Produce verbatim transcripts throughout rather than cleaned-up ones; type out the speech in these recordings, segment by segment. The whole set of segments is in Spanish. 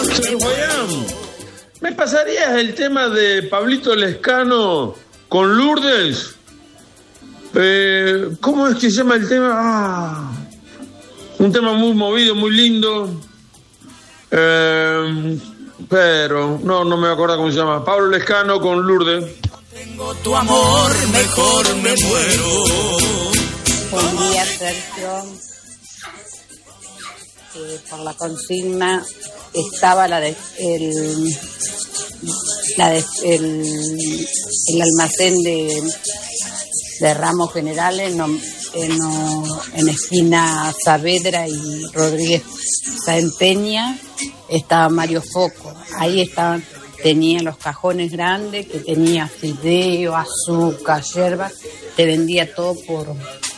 Señor Guayán, ¿me pasarías el tema de Pablito Lescano con Lourdes? Eh, ¿Cómo es que se llama el tema? Ah, un tema muy movido, muy lindo. Eh, pero no, no me acuerdo cómo se llama. Pablo Lescano con Lourdes. Tengo tu amor, mejor me muero. Buen día, Sergio. Eh, por la consigna estaba la de el, la de, el, el almacén de, de Ramos Generales no, en, no, en esquina Saavedra y Rodríguez Sáenz Peña. Estaba Mario Foco, ahí estaban, tenía los cajones grandes que tenía fideo, azúcar, yerba, te vendía todo por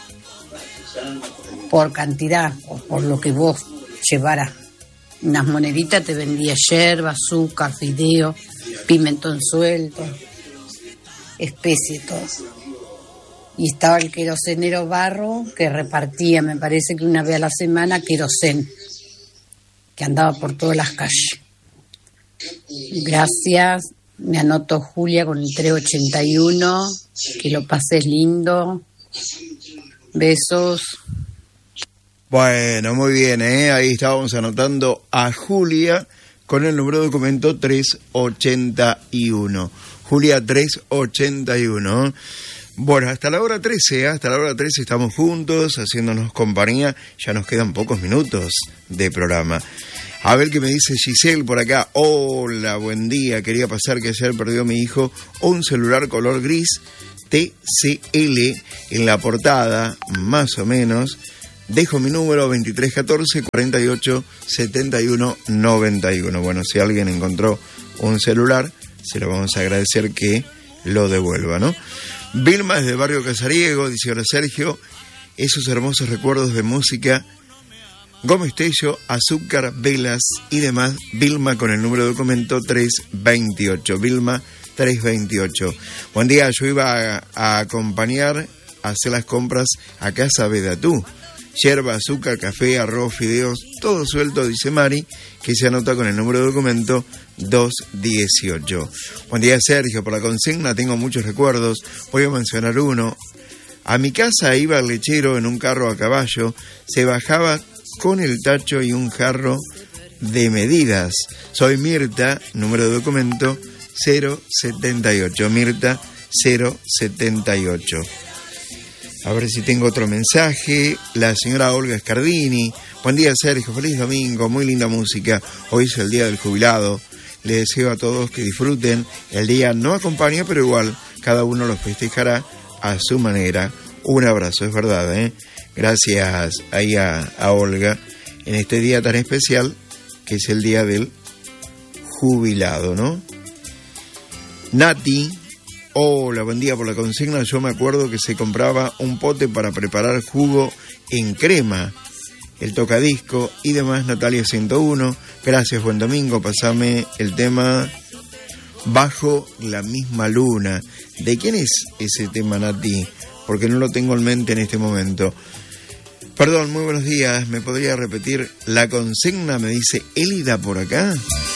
por cantidad o por lo que vos llevaras. Unas moneditas te vendía yerba, azúcar, fideo, pimentón suelto, especie, todo. Y estaba el querosenero Barro, que repartía, me parece que una vez a la semana, querosen, que andaba por todas las calles. Gracias, me anoto Julia con el trescientos ochenta y uno, que lo pases lindo. Besos. Bueno, muy bien, ¿eh? Ahí estábamos anotando a Julia con el número de documento trescientos ochenta y uno. Julia trescientos ochenta y uno. Bueno, hasta la hora trece, ¿eh? Hasta la hora trece estamos juntos, haciéndonos compañía. Ya nos quedan pocos minutos de programa. A ver qué me dice Giselle por acá. Hola, buen día. Quería pasar que ayer perdió mi hijo un celular color gris T C L en la portada, más o menos. Dejo mi número veintitrés catorce cuarenta y ocho setenta y uno noventa y uno. Bueno, si alguien encontró un celular, se lo vamos a agradecer que lo devuelva, ¿no? Vilma desde Barrio Casariego, dice: hola Sergio, esos hermosos recuerdos de música, Gómez Tello, azúcar, velas y demás. Vilma con el número de documento trescientos veintiocho. Vilma trescientos veintiocho. Buen día, yo iba a, a acompañar a hacer las compras a Casa Vedatú. Yerba, azúcar, café, arroz, fideos, todo suelto, dice Mari, que se anota con el número de documento doscientos dieciocho. Buen día, Sergio, por la consigna tengo muchos recuerdos, voy a mencionar uno. A mi casa iba el lechero en un carro a caballo, se bajaba con el tacho y un jarro de medidas. Soy Mirta, número de documento cero setenta y ocho. Mirta cero setenta y ocho. A ver si tengo otro mensaje. La señora Olga Scardini. Buen día, Sergio. Feliz domingo. Muy linda música. Hoy es el día del jubilado. Le deseo a todos que disfruten. El día no acompaña, pero igual cada uno lo festejará a su manera. Un abrazo, es verdad, ¿eh? Gracias ahí a, a Olga en este día tan especial que es el día del jubilado, ¿no? Nati. Hola, buen día por la consigna. Yo me acuerdo que se compraba un pote para preparar jugo en crema, el tocadisco y demás. Natalia ciento uno. Gracias, buen domingo. Pasame el tema Bajo la misma luna. ¿De quién es ese tema, Nati? Porque no lo tengo en mente en este momento. Perdón, muy buenos días. ¿Me podría repetir la consigna? Me dice Elida por acá.